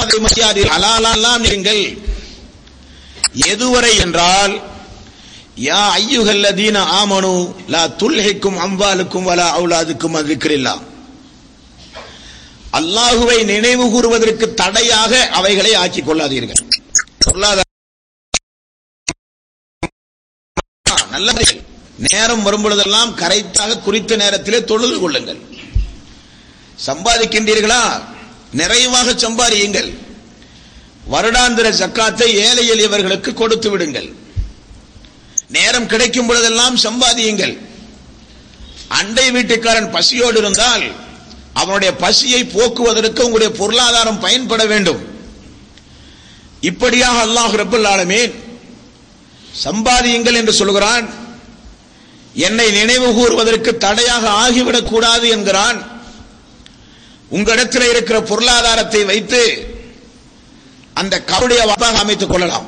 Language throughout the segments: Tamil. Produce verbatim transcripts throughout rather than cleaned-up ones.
ஹலாலெல்லாம் நீங்கள் எதுவரை என்றால் யா அய்யுஹல்லதீன ஆமனு லா துல்ஹிக்கும் அம்வாலுக்கும் வலா அவுலாதுக்கும் அன் திக்ரில்லாஹ், அல்லாஹுவை நினைவு கூறுவதற்கு தடையாக அவைகளை ஆக்கிக் கொள்ளாதீர்கள். பொருளாதார நல்ல நேரம் வரும்பொழுதெல்லாம் கரெக்டாக குறித்த நேரத்திலே தொழுது கொள்ளுங்கள். சம்பாதிக்கின்றீர்களா, நிறைவாக சம்பாதியுங்கள். வருடாந்திர ஜக்காத்தை ஏழை எளியவர்களுக்கு கொடுத்து விடுங்கள். நேரம் கிடைக்கும் பொழுதெல்லாம் சம்பாதியுங்கள். அண்டை வீட்டுக்காரன் பசியோடு இருந்தால் அவனுடைய பசியை போக்குவதற்கு உங்களுடைய பொருளாதாரம் பயன்பட வேண்டும். இப்படியாக அல்லாஹ் ரப்பல் ஆலமீன் சம்பாதியுங்கள் என்று சொல்கிறான். என்னை நினைவு கூறுவதற்கு தடையாக ஆகிவிடக் கூடாது என்கிறான். உங்களிடத்தில் இருக்கிற பொருளாதாரத்தை வைத்து அந்த கபருடைய வாப்பாக அமைத்துக் கொள்ளலாம்.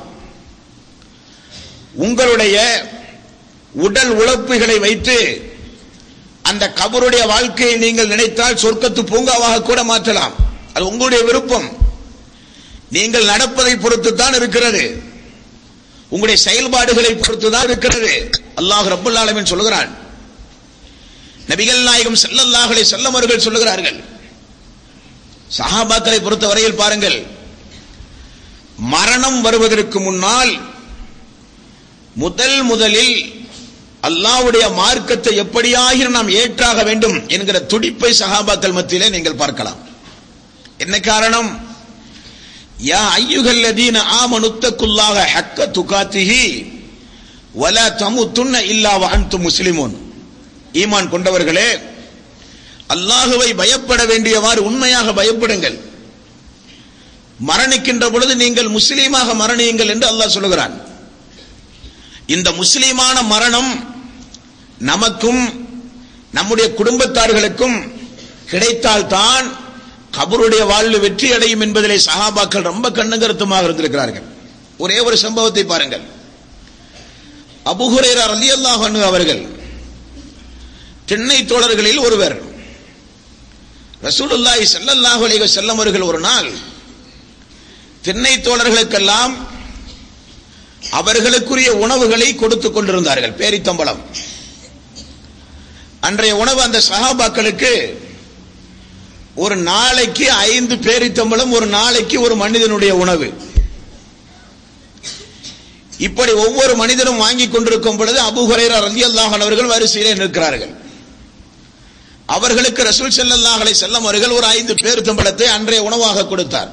உங்களுடைய உடல் உழைப்புகளை வைத்து அந்த கபருடைய வாழ்க்கையை நீங்கள் நினைத்தால் சொர்க்கத்து பூங்காவாக கூட மாற்றலாம். அது உங்களுடைய விருப்பம். நீங்கள் நடப்பதை பொறுத்து தான் இருக்கிறது, உங்களுடைய செயல்பாடுகளை பொறுத்து தான் இருக்கிறது. அல்லாஹ் ரப்பல் ஆலமீன் சொல்கிறான். நபிகள் நாயகம் ஸல்லல்லாஹு அலைஹி வஸல்லம் அவர்கள் சொல்கிறார்கள், சஹாபாக்களை பொறுத்தவரையில் பாருங்கள், மரணம் வருவதற்கு முன்னால் முதல் முதலில் அல்லாஹ்வுடைய மார்க்கத்தை எப்படியாக நாம் ஏற்றாக வேண்டும் என்கிற துடிப்பை சஹாபாக்கள் மத்தியிலே நீங்கள் பார்க்கலாம். என்ன காரணம்? யா அய்யுஹல்லதீன ஆமனுத்தகுல்லாஹ ஹக்க துகாத்திஹி வலா தமுத்துன்ன இல்லா வ அன்தும் முஸ்லிமூன். ஈமான் கொண்டவர்களே, அல்லாஹுவை பயப்பட வேண்டியவாறு உண்மையாக பயப்படுங்கள். மரணிக்கின்ற பொழுது நீங்கள் முஸ்லீமாக மரணியுங்கள் என்று அல்லாஹ் சொல்கிறான். இந்த முஸ்லீமான மரணம் நமக்கும் நம்முடைய குடும்பத்தார்களுக்கும் கிடைத்தால்தான் கபருடைய வாழ்வு வெற்றி அடையும் என்பதிலே சஹாபாக்கள் ரொம்ப கண்ணுங்கருத்துமாக இருந்திருக்கிறார்கள். ஒரே ஒரு சம்பவத்தை பாருங்கள். அபூ ஹுரைரா ரலியல்லாஹு அன்ஹு அவர்கள் திண்ணை தோழர்களில் ஒருவர். ரசூலுல்லாஹி ஸல்லல்லாஹு அலைஹி வஸல்லம் அவர்கள் ஒரு நாள் திண்ணை தோழர்களுக்கெல்லாம் அவர்களுக்குரிய உணவுகளை கொடுத்துக் கொண்டிருந்தார்கள். பேரித்தம்பளம் அன்றைய உணவு அந்த சஹாபாக்களுக்கு ஒரு நாளைக்கு ஐந்து பேரித்தம்பளம், ஒரு நாளைக்கு ஒரு மனிதனுடைய உணவு. இப்படி ஒவ்வொரு மனிதனும் வாங்கி கொண்டிருக்கும் பொழுது அபூ ஹுரைரா ரலியல்லாஹு அன்ஹு அவர்கள் வரிசையிலே நிற்கிறார்கள். அவர்களுக்கு ரசூல் ஸல்லல்லாஹு அலைஹி வஸல்லம் அவர்கள் ஒரு ஐந்து பேரித்தம்பளத்தை அன்றைய உணவாக கொடுத்தார்.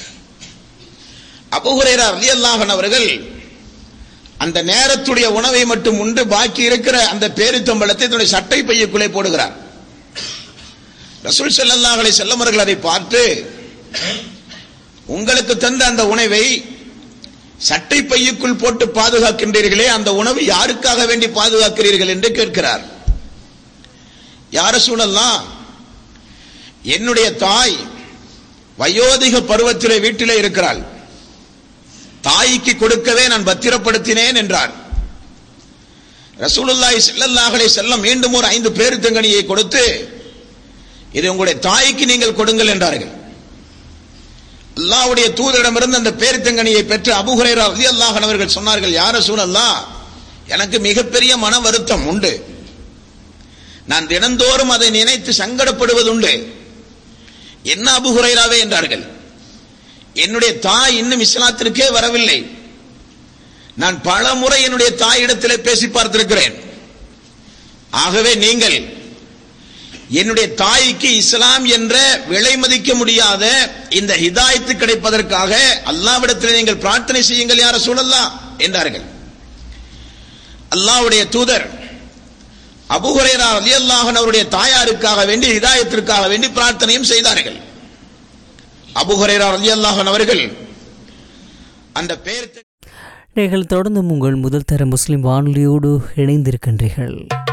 அபூ ஹுரைரா ரலியல்லாஹு அன்ஹு அவர்கள் அந்த நேரத்துடைய உணவை மட்டும் உண்டு பாக்கி இருக்கிற அந்த பேரித்தம்பளத்தை தன்னுடைய சட்டை பையுக்குள்ளே போடுகிறார். ரசூல் ஸல்லல்லாஹு அலைஹி வஸல்லம் அவர்கள் அதை பார்த்து, உங்களுக்கு தந்த அந்த உணவை சட்டை பையுக்குள் போட்டு பாதுகாக்கின்றீர்களே, அந்த உணவு யாருக்காக வேண்டி பாதுகாக்கிறீர்கள் என்று கேட்கிறார். யா ரசூலல்லாஹ், என்னுடைய தாய் வயோதிக பருவத்திலே வீட்டிலே இருக்கிறாள், தாய்க்கு கொடுக்கவே நான் பத்திரப்படுத்தினேன் என்றார். ரசூலுல்லாஹி ஸல்லல்லாஹு அலைஹி வஸல்லம் மீண்டும் ஒரு ஐந்து பேரித்தங்கனியை கொடுத்து, இது உங்களுடைய தாய்க்கு நீங்கள் கொடுங்கள் என்றார்கள். அல்லாஹ்வுடைய தூதரிடமிருந்து அந்த பேரித்தங்கனியை பெற்று அபூ ஹுரைரா ரலியல்லாஹு அன்ஹு அவர்கள் சொன்னார்கள், யா ரசூலல்லாஹ், எனக்கு மிகப்பெரிய மன வருத்தம் உண்டு, நான் தினந்தோறும் அதை நினைத்து சங்கடப்படுவதுண்டு. என்ன அபூ ஹுரைராவே என்றார்கள். என்னுடைய தாய் இன்னும் இஸ்லாத்திற்கே வரவில்லை. நான் பல முறை என்னுடைய தாயிடத்திலே பேசி பார்த்திருக்கிறேன். ஆகவே நீங்கள் என்னுடைய தாய்க்கு இஸ்லாம் என்ற விலை மதிக்க முடியாத இந்த ஹிதாயத்து கிடைப்பதற்காக அல்லாஹ்விடத்தில் நீங்கள் பிரார்த்தனை செய்யுங்கள் யா ரசூலல்லாஹ் என்றார்கள். அல்லாஹ்வுடைய தூதர் அபூ ஹுரைரா ரலியல்லாஹு அன்ஹு அவருடைய தாயாருக்காக வேண்டி ஹிதாயத்திற்காக வேண்டி பிரார்த்தனையும் செய்தார்கள். அபூ ஹுரைரா ரலியல்லாஹு அன்ஹு அவர்கள் அந்த பெயர் நீங்கள் தொடர்ந்து உங்கள் முதல் தர முஸ்லிம் வானொலியோடு இணைந்திருக்கின்றீர்கள்.